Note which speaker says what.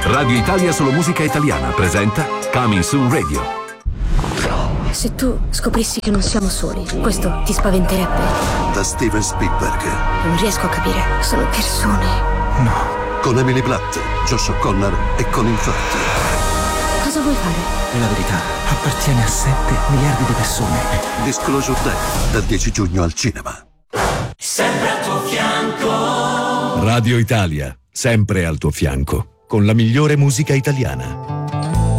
Speaker 1: Radio Italia Solo Musica Italiana presenta Coming Soon Radio.
Speaker 2: Se tu scoprissi che non siamo soli, questo ti spaventerebbe?
Speaker 3: Da Steven Spielberg.
Speaker 2: Non riesco a capire, sono persone.
Speaker 3: No. Con Emily Blunt, Josh O'Connor e Colin Firth.
Speaker 2: Cosa vuoi fare?
Speaker 4: La verità appartiene a 7 miliardi di persone.
Speaker 3: Disclosure Day, dal 10 giugno al cinema.
Speaker 5: Sempre al tuo fianco.
Speaker 1: Radio Italia, sempre al tuo fianco, con la migliore musica italiana.